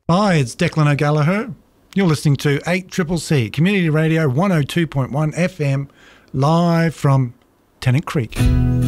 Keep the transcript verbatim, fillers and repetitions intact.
Hi, it's Declan O'Gallagher. You're listening to eight C C C, Community Radio one oh two point one F M, live from Tennant Creek.